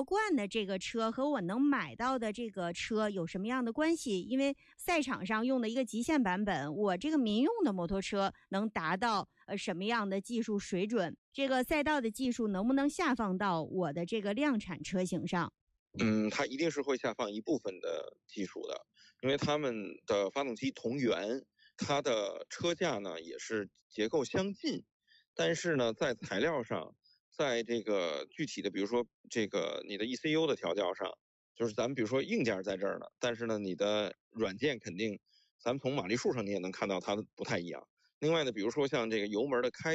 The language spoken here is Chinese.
惯的这个车和我能买到的这个车有什么样的关系？因为赛场上用的一个极限版本，我这个民用的摩托车能达到什么样的技术水准？这个赛道的技术能不能下放到我的这个量产车型上？ 它一定是会下放一部分的技术的，因为它们的发动机同源，它的车架呢也是结构相近，但是呢，在材料上，在这个具体的，比如说这个你的 ECU 的调教上，就是咱们比如说硬件在这儿呢，但是呢，你的软件肯定，咱们从马力数上你也能看到它不太一样。另外呢，比如说像这个油门的开